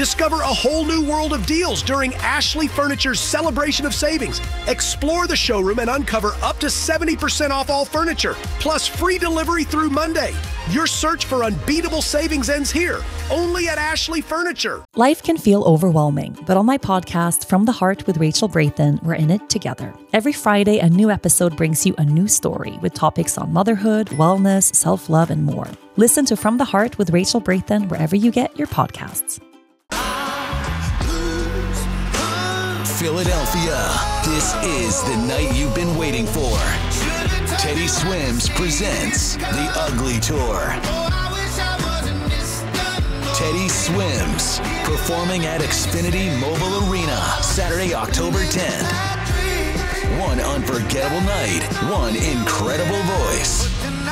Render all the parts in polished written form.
Discover a whole new world of deals during Ashley Furniture's Celebration of Savings. Explore the showroom and uncover up to 70% off all furniture, plus free delivery through Monday. Your search for unbeatable savings ends here, only at Ashley Furniture. Life can feel overwhelming, but on my podcast, From the Heart with Rachel Brathen, we're in it together. Every Friday, a new episode brings you a new story with topics on motherhood, wellness, self-love, and more. Listen to From the Heart with Rachel Brathen wherever you get your podcasts. Philadelphia, this is the night you've been waiting for. Teddy Swims presents The Ugly Tour. Teddy Swims, performing at Xfinity Mobile Arena, Saturday, October 10th. One unforgettable night, one incredible voice.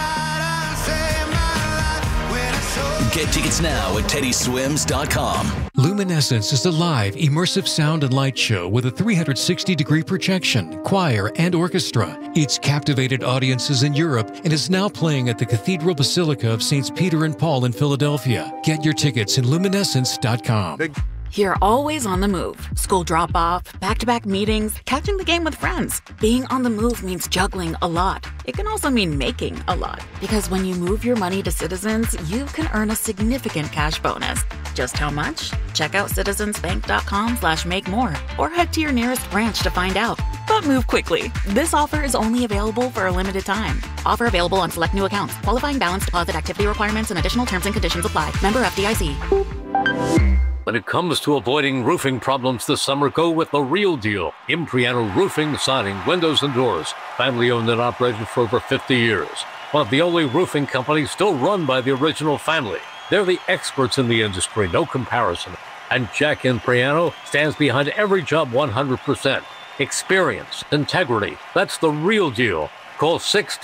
Get tickets now at teddyswims.com. Luminescence is a live, immersive sound and light show with a 360-degree projection, choir, and orchestra. It's captivated audiences in Europe and is now playing at the Cathedral Basilica of Saints Peter and Paul in Philadelphia. Get your tickets at luminescence.com. You're always on the move. School drop-off, back-to-back meetings, catching the game with friends. Being on the move means juggling a lot. It can also mean making a lot. Because when you move your money to Citizens, you can earn a significant cash bonus. Just how much? Check out citizensbank.com/make-more or head to your nearest branch to find out. But move quickly. This offer is only available for a limited time. Offer available on select new accounts. Qualifying balance deposit activity requirements and additional terms and conditions apply. Member FDIC. When it comes to avoiding roofing problems this summer, go with the real deal. Impriano Roofing, Siding, Windows, and Doors. Family owned and operated for over 50 years. One of the only roofing companies still run by the original family. They're the experts in the industry, no comparison. And Jack Impriano stands behind every job 100%. Experience, integrity, that's the real deal. Call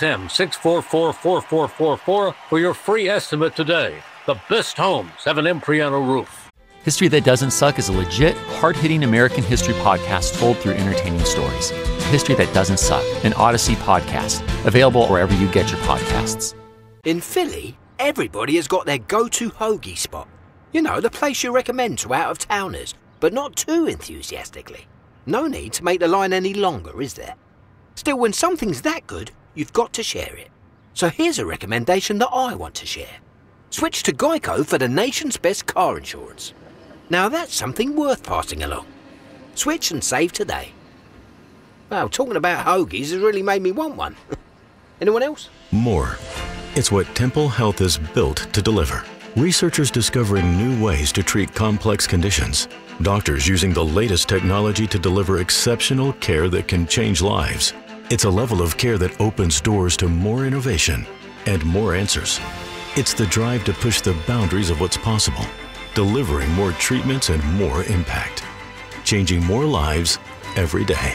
610-644-4444 for your free estimate today. The best homes have an Impriano roof. History That Doesn't Suck is a legit, hard-hitting American history podcast told through entertaining stories. History That Doesn't Suck, an Odyssey podcast, available wherever you get your podcasts. In Philly, everybody has got their go-to hoagie spot. You know, the place you recommend to out-of-towners, but not too enthusiastically. No need to make the line any longer, is there? Still, when something's that good, you've got to share it. So here's a recommendation that I want to share. Switch to Geico for the nation's best car insurance. Now that's something worth passing along. Switch and save today. Well, talking about hoagies has really made me want one. Anyone else? More. It's what Temple Health is built to deliver. Researchers discovering new ways to treat complex conditions. Doctors using the latest technology to deliver exceptional care that can change lives. It's a level of care that opens doors to more innovation and more answers. It's the drive to push the boundaries of what's possible, delivering more treatments and more impact, changing more lives every day.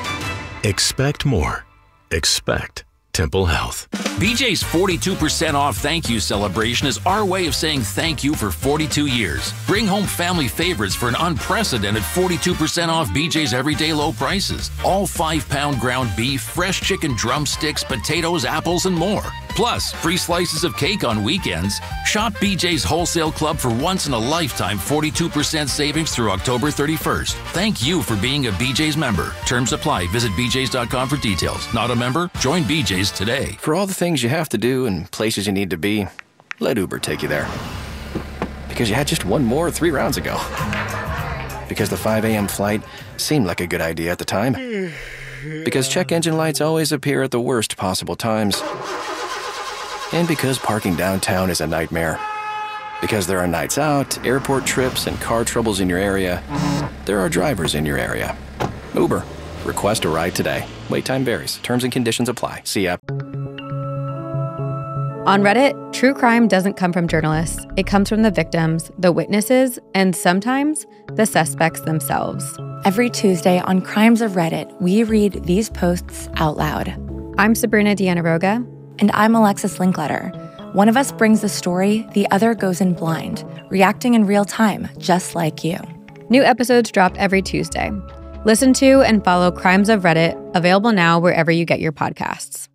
Expect more. Expect Temple Health. BJ's 42% off thank you celebration is our way of saying thank you for 42 years. Bring home family favorites for an unprecedented 42% off BJ's everyday low prices. All 5-pound ground beef, fresh chicken drumsticks, potatoes, apples, and more. Plus, free slices of cake on weekends. Shop BJ's Wholesale Club for once-in-a-lifetime 42% savings through October 31st. Thank you for being a BJ's member. Terms apply. Visit bjs.com for details. Not a member? Join BJ's today. For all the things you have to do and places you need to be, let Uber take you there. Because you had just one more 3 rounds ago. Because the 5 a.m. flight seemed like a good idea at the time. Because check engine lights always appear at the worst possible times. And because parking downtown is a nightmare. Because there are nights out, airport trips, and car troubles in your area, there are drivers in your area. Uber. Request a ride today. Wait time varies. Terms and conditions apply. See app. On Reddit, true crime doesn't come from journalists. It comes from the victims, the witnesses, and sometimes the suspects themselves. Every Tuesday on Crimes of Reddit, we read these posts out loud. I'm Sabrina Dianaroga. And I'm Alexis Linkletter. One of us brings the story, the other goes in blind, reacting in real time, just like you. New episodes drop every Tuesday. Listen to and follow Crimes of Reddit, available now wherever you get your podcasts.